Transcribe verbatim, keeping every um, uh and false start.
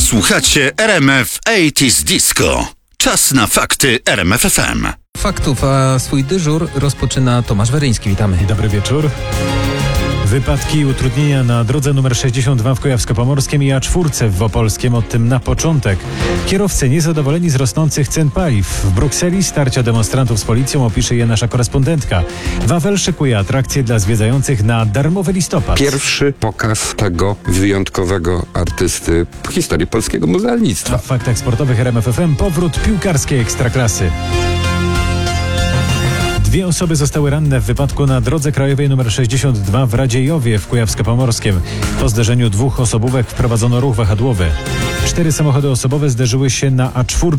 Słuchacie R M F osiemdziesiąt Disco. Czas na fakty R M F F M. Faktów, a swój dyżur rozpoczyna Tomasz Weryński. Witamy. Dobry wieczór. Wypadki i utrudnienia na drodze numer sześćdziesiąt dwa w Kujawsko-Pomorskim i A cztery w Opolskiem, o tym na początek. Kierowcy niezadowoleni z rosnących cen paliw. W Brukseli starcia demonstrantów z policją opisze je nasza korespondentka. Wawel szykuje atrakcje dla zwiedzających na darmowy listopad. Pierwszy pokaz tego wyjątkowego artysty w historii polskiego muzealnictwa. A w faktach sportowych R M F F M powrót piłkarskiej ekstraklasy. Dwie osoby zostały ranne w wypadku na drodze krajowej nr sześćdziesiąt dwa w Radziejowie w Kujawsko-Pomorskim. Po zderzeniu dwóch osobówek wprowadzono ruch wahadłowy. Cztery samochody osobowe zderzyły się na A cztery